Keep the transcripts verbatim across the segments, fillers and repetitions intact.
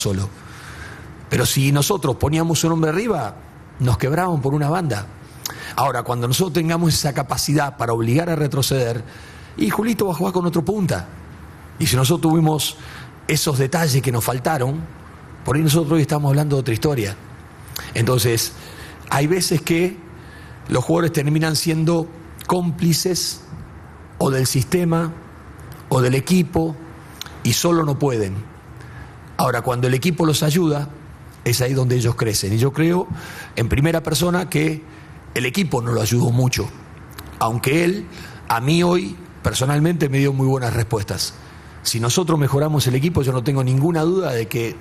solo. Pero si nosotros poníamos un hombre arriba, nos quebraban por una banda. Ahora, cuando nosotros tengamos esa capacidad para obligar a retroceder, y Julito va a jugar con otro punta. Y si nosotros tuvimos esos detalles que nos faltaron, por ahí nosotros hoy estamos hablando de otra historia. Entonces, hay veces que los jugadores terminan siendo cómplices o del sistema o del equipo y solo no pueden. Ahora, cuando el equipo los ayuda, es ahí donde ellos crecen. Y yo creo, en primera persona, que el equipo no lo ayudó mucho. Aunque él, a mí hoy, personalmente, me dio muy buenas respuestas. Si nosotros mejoramos el equipo, yo no tengo ninguna duda de que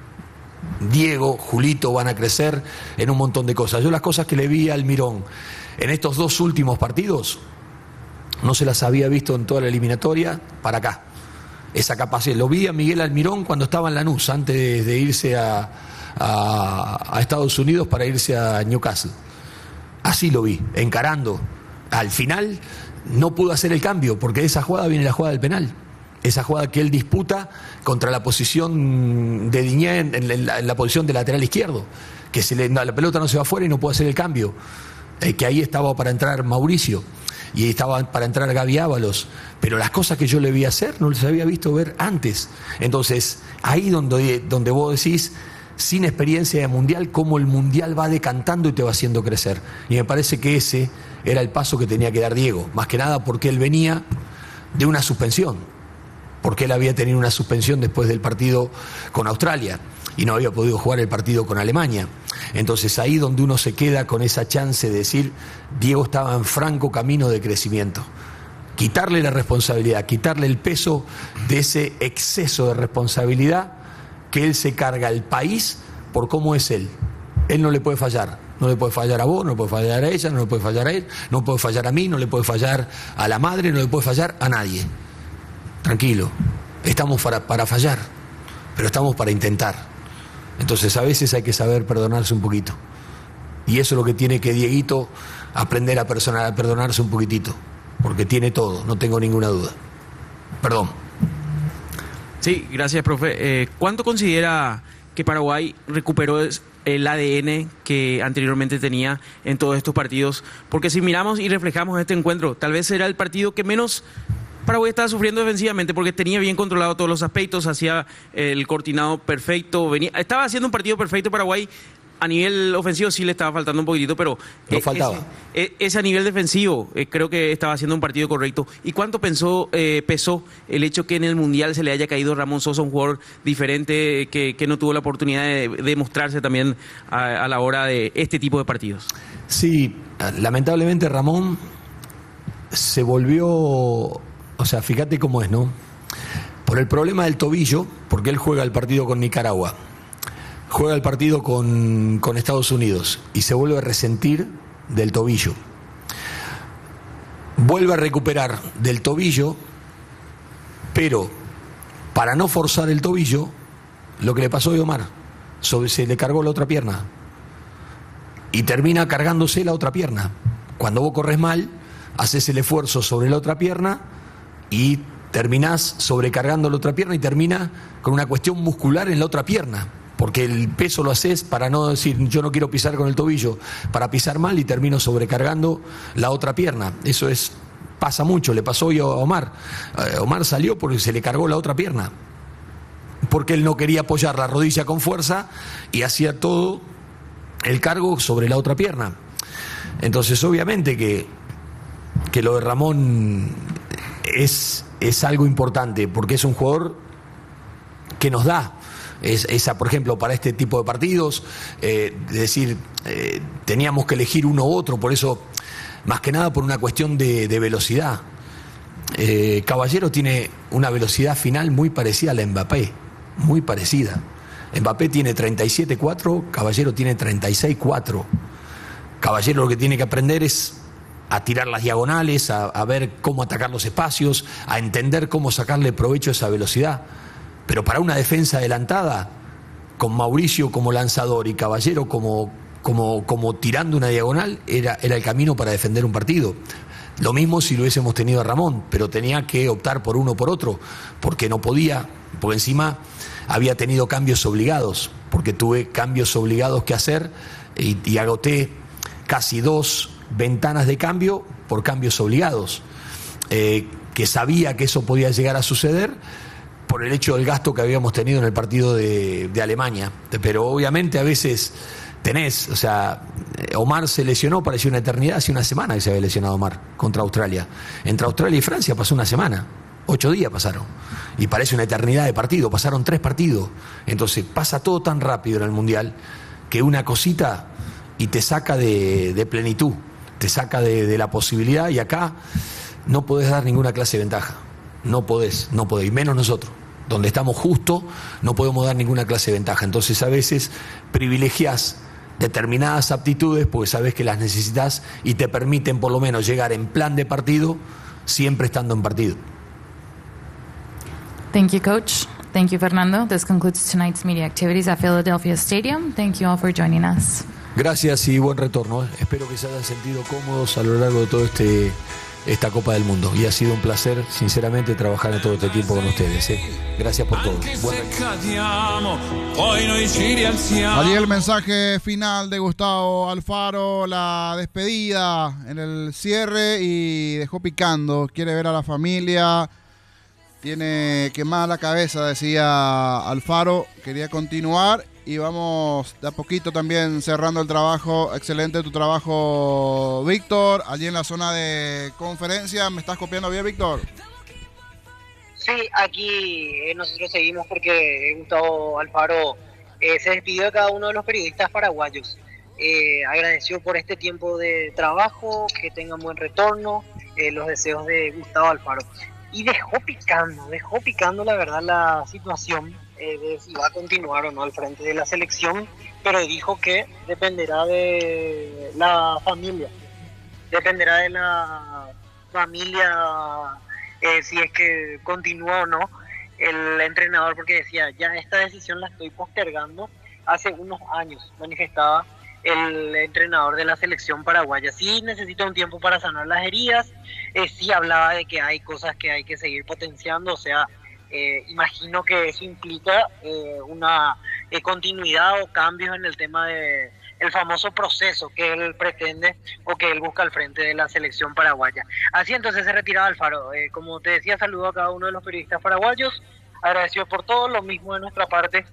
Diego, Julito van a crecer en un montón de cosas. Yo las cosas que le vi a Almirón en estos dos últimos partidos, no se las había visto en toda la eliminatoria para acá. Esa capacidad. Lo vi a Miguel Almirón cuando estaba en Lanús, antes de, de irse a, a, a Estados Unidos para irse a Newcastle. Así lo vi, encarando. Al final no pudo hacer el cambio, porque de esa jugada viene la jugada del penal. Esa jugada que él disputa contra la posición de Diñé en, en, la, en la posición de lateral izquierdo, que se le, la pelota no se va afuera y no puede hacer el cambio, eh, que ahí estaba para entrar Mauricio y estaba para entrar Gaby Ábalos, pero las cosas que yo le vi hacer no les había visto ver antes. Entonces ahí donde, donde vos decís, sin experiencia de mundial, cómo el mundial va decantando y te va haciendo crecer. Y me parece que ese era el paso que tenía que dar Diego, más que nada porque él venía de una suspensión, porque él había tenido una suspensión después del partido con Australia y no había podido jugar el partido con Alemania. Entonces ahí donde uno se queda con esa chance de decir, Diego estaba en franco camino de crecimiento. Quitarle la responsabilidad, quitarle el peso de ese exceso de responsabilidad que él se carga al país por cómo es él. Él no le puede fallar. No le puede fallar a vos, no le puede fallar a ella, no le puede fallar a él, no le puede fallar a mí, no le puede fallar a la madre, no le puede fallar a nadie. Tranquilo, estamos para, para fallar, pero estamos para intentar. Entonces a veces hay que saber perdonarse un poquito. Y eso es lo que tiene que Dieguito aprender a, personar, a perdonarse un poquitito, porque tiene todo, no tengo ninguna duda. Perdón. Sí, gracias, profe. Eh, ¿Cuánto considera que Paraguay recuperó el A D N que anteriormente tenía en todos estos partidos? Porque si miramos y reflejamos este encuentro, tal vez era el partido que menos Paraguay estaba sufriendo defensivamente, porque tenía bien controlado todos los aspectos, hacía el cortinado perfecto, venía, estaba haciendo un partido perfecto Paraguay. A nivel ofensivo sí le estaba faltando un poquitito, pero no eh, faltaba. Ese, ese a nivel defensivo eh, creo que estaba haciendo un partido correcto. ¿Y cuánto pensó, eh, pesó el hecho que en el Mundial se le haya caído Ramón Sosa, un jugador diferente que, que no tuvo la oportunidad de, de mostrarse también a, a la hora de este tipo de partidos? Sí, lamentablemente Ramón se volvió, o sea, fíjate cómo es, ¿no? Por el problema del tobillo, porque él juega el partido con Nicaragua, juega el partido con, con Estados Unidos y se vuelve a resentir del tobillo. Vuelve a recuperar del tobillo, pero para no forzar el tobillo, lo que le pasó a Omar, sobre, se le cargó la otra pierna y termina cargándose la otra pierna. Cuando vos corres mal, haces el esfuerzo sobre la otra pierna y terminás sobrecargando la otra pierna y termina con una cuestión muscular en la otra pierna. Porque el peso lo haces para no decir, yo no quiero pisar con el tobillo, para pisar mal y termino sobrecargando la otra pierna. Eso es, pasa mucho, le pasó hoy a Omar. Eh, Omar salió porque se le cargó la otra pierna, porque él no quería apoyar la rodilla con fuerza y hacía todo el cargo sobre la otra pierna. Entonces obviamente que, que lo de Ramón es, es algo importante, porque es un jugador que nos da. Es, esa, por ejemplo, para este tipo de partidos, eh, es decir, eh, teníamos que elegir uno u otro, por eso, más que nada por una cuestión de, de velocidad. Eh, Caballero tiene una velocidad final muy parecida a la de Mbappé, muy parecida. Mbappé tiene treinta y siete cuatro, Caballero tiene treinta y seis cuatro. Caballero lo que tiene que aprender es a tirar las diagonales, a, a ver cómo atacar los espacios, a entender cómo sacarle provecho a esa velocidad. Pero para una defensa adelantada, con Mauricio como lanzador y Caballero como, como, como tirando una diagonal, era, era el camino para defender un partido. Lo mismo si lo hubiésemos tenido a Ramón, pero tenía que optar por uno o por otro, porque no podía, porque encima había tenido cambios obligados, porque tuve cambios obligados que hacer y, y agoté casi dos ventanas de cambio por cambios obligados, eh, que sabía que eso podía llegar a suceder por el hecho del gasto que habíamos tenido en el partido de, de Alemania. Pero obviamente a veces tenés, o sea, Omar se lesionó, parecía una eternidad, hace una semana que se había lesionado Omar contra Australia. Entre Australia y Francia pasó una semana, ocho días pasaron, y parece una eternidad de partido, pasaron tres partidos. Entonces pasa todo tan rápido en el Mundial que una cosita y te saca de, de plenitud, te saca de, de la posibilidad, y acá no podés dar ninguna clase de ventaja, no podés, no podés, y menos nosotros, donde estamos justo, no podemos dar ninguna clase de ventaja. Entonces a veces privilegiás determinadas aptitudes porque sabes que las necesitas y te permiten por lo menos llegar en plan de partido, siempre estando en partido. Thank you, Coach. Thank you, Fernando. This concludes tonight's media activities at Philadelphia Stadium. Thank you all for joining us. Gracias y buen retorno. Espero que se hayan sentido cómodos a lo largo de todo este esta Copa del Mundo, y ha sido un placer sinceramente trabajar en todo este tiempo con ustedes, ¿eh? Gracias por todo. Allí el mensaje final de Gustavo Alfaro, la despedida en el cierre, y dejó picando, quiere ver a la familia, tiene quemada la cabeza, decía Alfaro, quería continuar. Y vamos de a poquito también cerrando el trabajo. Excelente tu trabajo, Víctor. Allí en la zona de conferencia, ¿me estás copiando bien, Víctor? Sí, aquí eh, nosotros seguimos porque Gustavo Alfaro eh, se despidió de cada uno de los periodistas paraguayos. Eh, agradeció por este tiempo de trabajo, que tengan buen retorno, eh, los deseos de Gustavo Alfaro. Y dejó picando, dejó picando la verdad la situación de si va a continuar o no al frente de la selección, pero dijo que dependerá de la familia, dependerá de la familia eh, si es que continúa o no el entrenador, porque decía, ya esta decisión la estoy postergando hace unos años, manifestaba el entrenador de la selección paraguaya. Sí necesita un tiempo para sanar las heridas, eh, sí hablaba de que hay cosas que hay que seguir potenciando, o sea, Eh, imagino que eso implica eh, una eh, continuidad o cambios en el tema de el famoso proceso que él pretende o que él busca al frente de la selección paraguaya. Así entonces se retiraba Alfaro. Eh, como te decía, saludo a cada uno de los periodistas paraguayos, agradecido por todo, lo mismo de nuestra parte,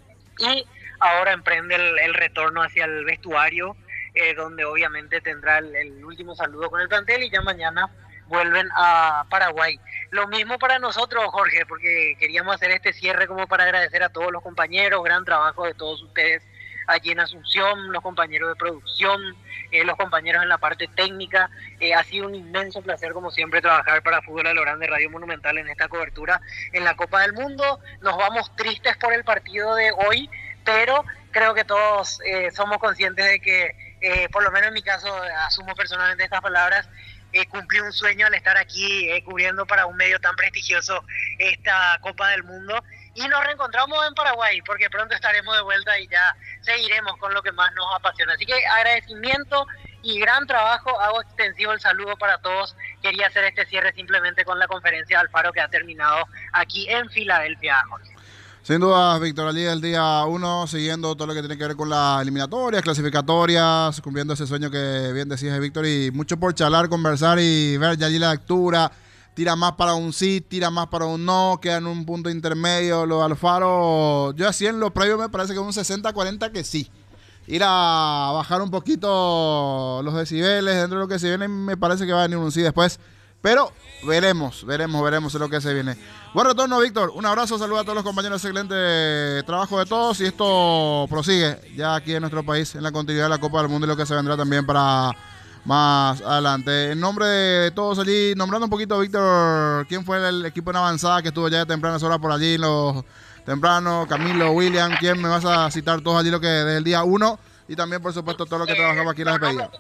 y ahora emprende el, el retorno hacia el vestuario, eh, donde obviamente tendrá el, el último saludo con el plantel, y ya mañana vuelven a Paraguay. Lo mismo para nosotros, Jorge, porque queríamos hacer este cierre como para agradecer a todos los compañeros, gran trabajo de todos ustedes allí en Asunción, los compañeros de producción, eh, los compañeros en la parte técnica. Eh, ha sido un inmenso placer, como siempre, trabajar para Fútbol a lo Grande Radio Monumental en esta cobertura en la Copa del Mundo. Nos vamos tristes por el partido de hoy, pero creo que todos eh, somos conscientes de que, eh, por lo menos en mi caso, asumo personalmente estas palabras, Eh, cumplí un sueño al estar aquí eh, cubriendo para un medio tan prestigioso esta Copa del Mundo, y nos reencontramos en Paraguay porque pronto estaremos de vuelta y ya seguiremos con lo que más nos apasiona. Así que agradecimiento y gran trabajo, hago extensivo el saludo para todos. Quería hacer este cierre simplemente con la conferencia de Alfaro que ha terminado aquí en Filadelfia, Jorge. Sin duda, Víctor, allí el día uno, siguiendo todo lo que tiene que ver con las eliminatorias, clasificatorias, cumpliendo ese sueño que bien decías, Víctor, y mucho por charlar, conversar y ver ya allí la lectura. Tira más para un sí, tira más para un no, queda en un punto intermedio. Lo de Alfaro, yo así en lo previo me parece que un sesenta cuarenta que sí. Ir a bajar un poquito los decibeles dentro de lo que se viene, me parece que va a venir un sí después. Pero veremos, veremos, veremos lo que se viene. Buen retorno, Víctor. Un abrazo, saludos a todos los compañeros. Excelente trabajo de todos. Y esto prosigue ya aquí en nuestro país, en la continuidad de la Copa del Mundo y lo que se vendrá también para más adelante. En nombre de todos allí, nombrando un poquito, Víctor, quién fue el equipo en avanzada que estuvo ya de tempranas horas por allí, los tempranos, Camilo, William, quién me vas a citar todos allí lo que desde el día uno, y también, por supuesto, todo lo que trabajamos aquí en la despedida.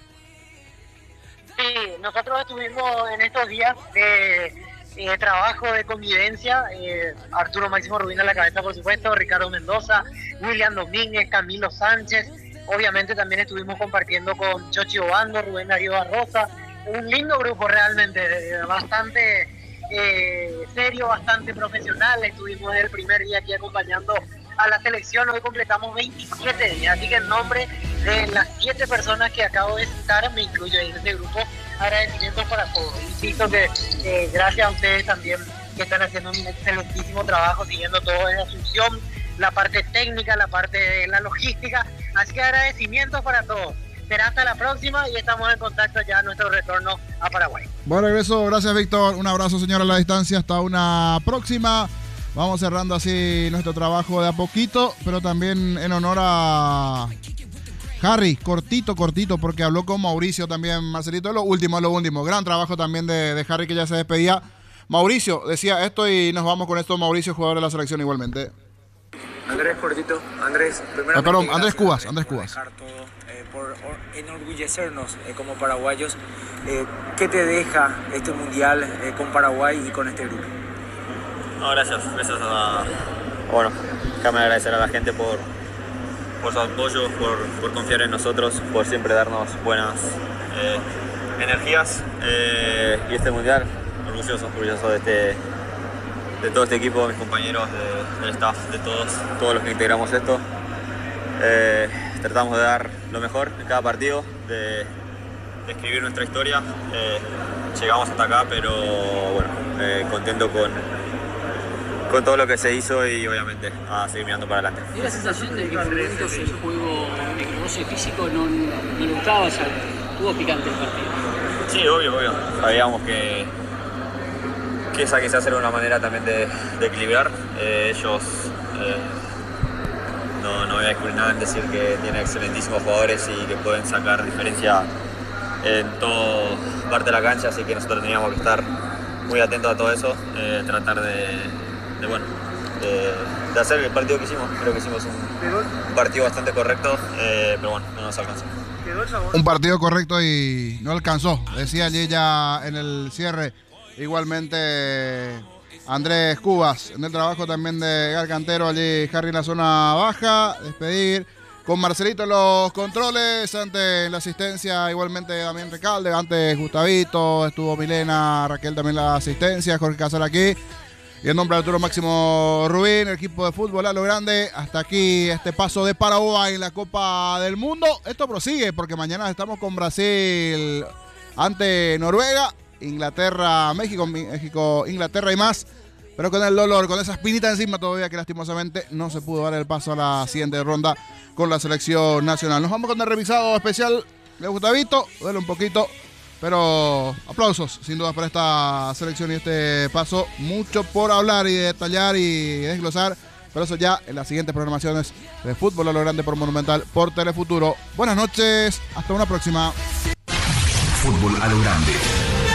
Sí, nosotros estuvimos en estos días de eh, trabajo, de convivencia, eh, Arturo Máximo Rubín a la cabeza, por supuesto, Ricardo Mendoza, William Domínguez, Camilo Sánchez, obviamente también estuvimos compartiendo con Chochi Obando, Rubén Darío Barrosa, un lindo grupo realmente, bastante eh, serio, bastante profesional. Estuvimos el primer día aquí acompañando a la selección. Hoy completamos veintisiete días, así que en nombre de las siete personas que acabo de citar, me incluyo en este grupo, agradecimientos para todos. Insisto que eh, gracias a ustedes también, que están haciendo un excelentísimo trabajo, siguiendo todo desde Asunción, la parte técnica, la parte de la logística, así que agradecimientos para todos. Será hasta la próxima y estamos en contacto ya a nuestro retorno a Paraguay. Buen regreso, gracias Víctor, un abrazo señor a la distancia, hasta una próxima. Vamos cerrando así nuestro trabajo de a poquito, pero también en honor a Harry, cortito, cortito, porque habló con Mauricio también, Marcelito, lo último, lo último, gran trabajo también de, de Harry, que ya se despedía. Mauricio decía esto y nos vamos con esto. Mauricio, jugador de la selección igualmente. Andrés, cortito. Andrés, primero. Eh, perdón, Andrés Cubas, Andrés Cubas. Todo, eh, por enorgullecernos eh, como paraguayos. Eh, ¿Qué te deja este mundial eh, con Paraguay y con este grupo? No, gracias, gracias a... Bueno, déjame agradecer a la gente por, por su apoyo, por, por confiar en nosotros, por siempre darnos buenas eh, energías. Eh, y este mundial, orgulloso, orgulloso de, este, de todo este equipo, mis compañeros, de, del staff, de todos, todos los que integramos esto. Eh, tratamos de dar lo mejor en cada partido, de, de escribir nuestra historia. Eh, llegamos hasta acá, pero bueno, eh, contento con, con todo lo que se hizo y obviamente a seguir mirando para adelante. ¿Tiene la sensación de que por momentos el juego de físico no, no le gustaba? O sea, estuvo picante el partido. Sí, obvio, obvio. Sabíamos que, que esa quizás era una manera también de, de equilibrar. Eh, ellos, eh, no, no voy a descubrir nada en decir que tienen excelentísimos jugadores y que pueden sacar diferencia en toda parte de la cancha, así que nosotros teníamos que estar muy atentos a todo eso, eh, tratar de, de bueno, de, de hacer el partido que hicimos. Creo que hicimos un, un partido bastante correcto, eh, pero bueno, no nos alcanzó. Un partido correcto y no alcanzó, decía allí ya en el cierre. Igualmente Andrés Cubas, en el trabajo también de Gargantero, allí Harry en la zona baja, despedir con Marcelito en los controles, antes en la asistencia igualmente Damián Recalde, antes Gustavito, estuvo Milena, Raquel también la asistencia, Jorge Casal aquí. Y en nombre de Arturo Máximo Rubín, el equipo de fútbol a lo grande, hasta aquí este paso de Paraguay en la Copa del Mundo. Esto prosigue porque mañana estamos con Brasil ante Noruega, Inglaterra, México, México, Inglaterra y más. Pero con el dolor, con esa espinita encima todavía que lastimosamente no se pudo dar el paso a la siguiente ronda con la selección nacional. Nos vamos con el revisado especial de Gustavito, duele un poquito. Pero aplausos, sin duda, para esta selección y este paso. Mucho por hablar y detallar y desglosar. Pero eso ya en las siguientes programaciones de Fútbol a lo Grande por Monumental, por Telefuturo. Buenas noches, hasta una próxima. Fútbol a lo Grande.